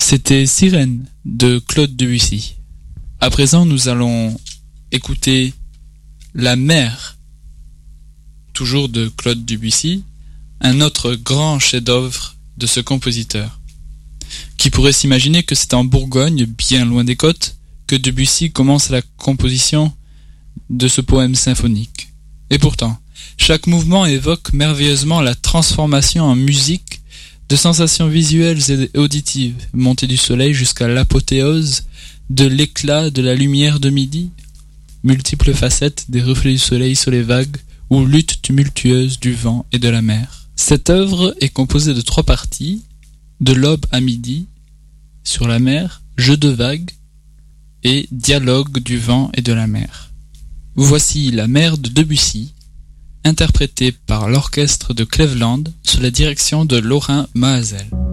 C'était Sirène de Claude Debussy. À présent, nous allons écouter La Mer, toujours de Claude Debussy, un autre grand chef-d'œuvre de ce compositeur. Qui pourrait s'imaginer que c'est en Bourgogne, bien loin des côtes, que Debussy commence la composition de ce poème symphonique. Et pourtant, chaque mouvement évoque merveilleusement la transformation en musique de sensations visuelles et auditives, montée du soleil jusqu'à l'apothéose de l'éclat de la lumière de midi, multiples facettes des reflets du soleil sur les vagues ou lutte tumultueuse du vent et de la mer. Cette œuvre est composée de 3 parties, de l'aube à midi, sur la mer, jeu de vagues et dialogue du vent et de la mer. Voici La Mer de Debussy, interprétée par l'orchestre de Cleveland sous la direction de Laurent Mahazel.